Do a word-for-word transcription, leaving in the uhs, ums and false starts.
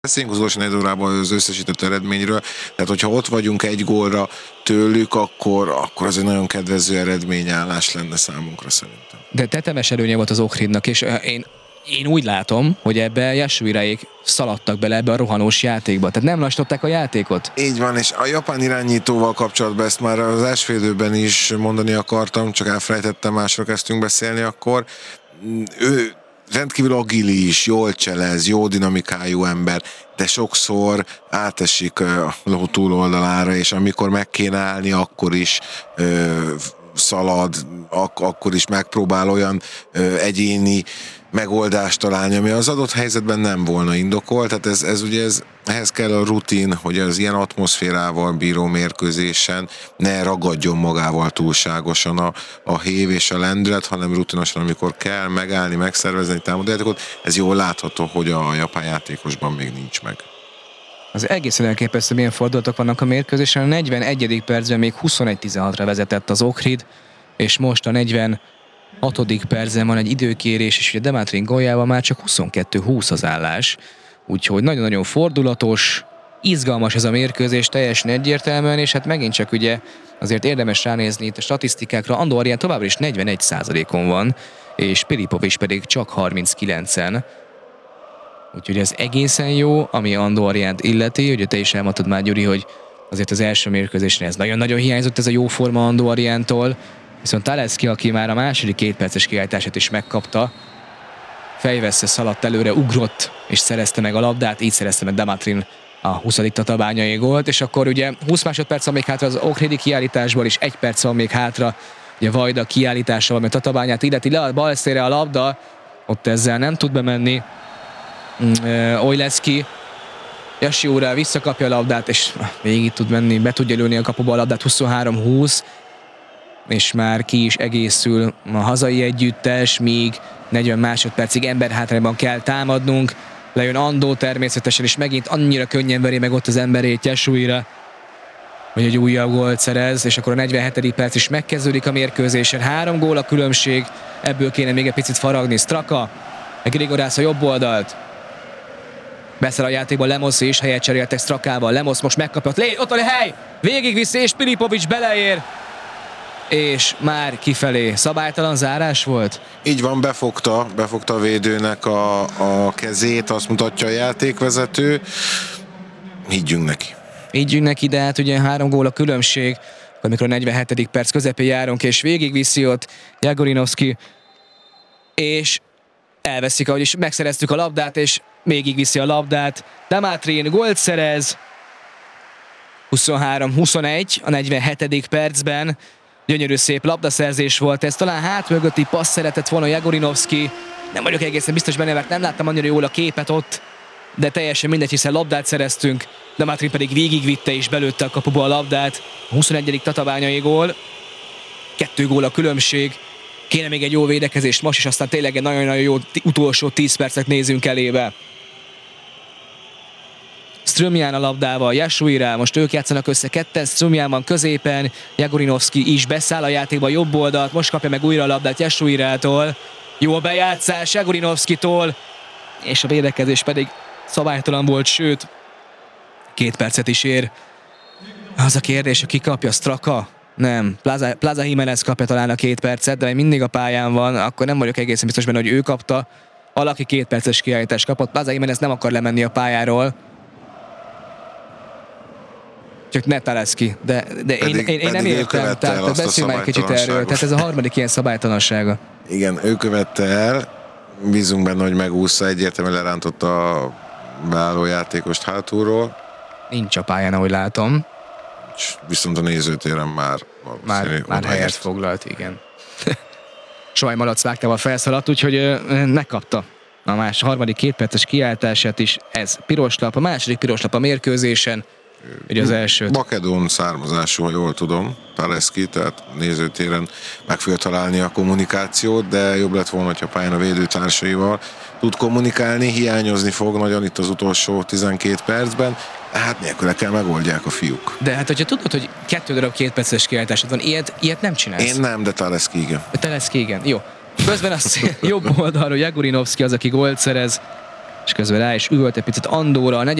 Beszéljünk az utolsó négy órában az összesített eredményről, tehát hogyha ott vagyunk egy gólra tőlük, akkor, akkor az egy nagyon kedvező eredményállás lenne számunkra szerintem. De tetemes előnye volt az Ohridnak, és én, én úgy látom, hogy ebbe Yasuiráék szaladtak bele ebbe a rohanós játékba, tehát nem lassították a játékot. Így van, és a japán irányítóval kapcsolatban ezt már az első fél időben is mondani akartam, csak elfelejtettem, másról kezdtünk beszélni akkor. Ő rendkívül agilis, jól cselez, jó dinamikájú ember, de sokszor átesik a ló túloldalára, és amikor meg kéne állni, akkor is ö, szalad, ak- akkor is megpróbál olyan ö, egyéni megoldást találni, ami az adott helyzetben nem volna indokolt. Tehát ez, ez ugye ez, ehhez kell a rutin, hogy az ilyen atmoszférával bíró mérkőzésen ne ragadjon magával túlságosan a, a hév és a lendület, hanem rutinosan, amikor kell megállni, megszervezni támadójátékot. Ez jól látható, hogy a japán játékosban még nincs meg. Az egészen elképesztő, milyen fordulatok vannak a mérkőzésen. A negyvenegyedik percben még huszonegy tizenhatra vezetett az Ohrid, és most a negyvenhatodik percben van egy időkérés, és ugye Demetrin góljával már csak huszonkettő húsz az állás. Úgyhogy nagyon-nagyon fordulatos, izgalmas ez a mérkőzés, teljesen egyértelműen, és hát megint csak ugye azért érdemes ránézni itt a statisztikákra. Andó Arián továbbra is negyvenegy százalékon van, és Pilipovics pedig csak harminckilencen. Úgyhogy ez egészen jó, ami Andó Ariánt illeti. Ugye te is elmondtad már, Gyuri, hogy azért az első mérkőzésen ez nagyon-nagyon hiányzott, ez a jó forma Andó Ariántól. Viszont Taleszki, aki már a második két perces kiállítását is megkapta, fejveszve szaladt előre, ugrott és szerezte meg a labdát, így szerezte meg Demetrin a huszadik tatabányai gólt, és akkor ugye húsz másodperc van még hátra az ohridi kiállításból, és egy perc van még hátra ugye Vajda kiállítása, ami a tatabányát illeti, le a bal szélre a labda, ott ezzel nem tud bemenni uh, Ojleszki. Yasuira visszakapja a labdát, és végig tud menni, be tudja lőni a kapuba a labdát, huszonhárom húsz, és már ki is egészül a hazai együttes, míg negyven másodpercig emberhátrányban kell támadnunk. Lejön Andó természetesen, és megint annyira könnyen veri meg ott az emberét Yasuira, hogy egy újabb gólt szerez, és akkor a negyvenhetedik perc is megkezdődik a mérkőzésen. Három gól a különbség, ebből kéne még egy picit faragni. Straka, Grigorász a jobb oldalt. Beszél a játékban Lemosz is, helyet cseréltek Strakával. Lemosz most megkapja, Lé, ott van a hely! Végig viszi, és Pilipovics beleér. És már kifelé. Szabálytalan zárás volt? Így van, befogta, befogta a védőnek a, a kezét, azt mutatja a játékvezető. Higgyünk neki. Higgyünk neki, de hát ugye három gól a különbség, amikor a negyvenhetedik perc közepén járunk, és végigviszi ott Jagorinovszki, és elveszik, ahogy is megszereztük a labdát, és végigviszi a labdát. Demetrin gólt szerez, huszonhárom huszonegy a negyvenhetedik percben. Gyönyörű szép labdaszerzés volt ez, talán hátmögötti passz szeretett volna Jagorinovszki. Nem vagyok egészen biztos benne, mert nem láttam annyira jól a képet ott, de teljesen mindegy, hiszen labdát szereztünk. Demetrin pedig végigvitte és belőtte a kapuba a labdát. A huszonegyedik tatabányai gól. Kettő gól a különbség. Kéne még egy jó védekezést most, és aztán tényleg egy nagyon-nagyon jó utolsó tíz percet nézünk elébe. Strömján a labdával, Yasuira, most ők játszanak össze ketten, Strömján van középen, Jagorinovszki is beszáll a játékba jobb oldalt, most kapja meg újra a labdát Yasuirától. Jó a bejátszás Jagorinovszkitól, és a védekezés pedig szabálytalan volt, sőt, két percet is ér. Az a kérdés, hogy ki kapja, Straka? Nem, Plaza, Plaza Jiménez kapja talán a két percet, de mindig a pályán van, akkor nem vagyok egészen biztos benne, hogy ő kapta. Valaki két perces kiállítást kapott, Plaza Jiménez nem akar lemenni a pályáról. Csak ne Taleszki, de, de pedig, én, én, én nem értem, tehát beszéljünk már egy kicsit erről, tehát ez a harmadik ilyen szabálytalansága. Igen, ő követte el, bízunk benne, hogy megúszta, egyértelműen lerántotta a beálló játékost hátulról. Nincs a pályán, ahogy látom. Viszont a nézőtéren már Már, már helyet foglalt, igen. Sohaj Malac vágtával felszaladt, úgyhogy megkapta a más, a harmadik kétperces kiáltását is. Ez piros lap, a második piros lap a mérkőzésen. Ugye az első. Makedón származású, ha jól tudom, Taleszki, tehát nézőtéren meg fogja találni a kommunikációt, de jobb lett volna, hogyha pályán a védőtársaival tud kommunikálni, hiányozni fog nagyon itt az utolsó tizenkét percben, hát nélküle kell megoldják a fiúk. De hát, hogyha tudod, hogy kettő darab két perces kiállításod van, ilyet, ilyet nem csinálsz. Én nem, de Taleszki igen. Taleszki igen, jó. Közben azt jobb oldalról Jagorinovszki az, aki gólt szerez, és és közben rá is üvölt egy picit Andorra, a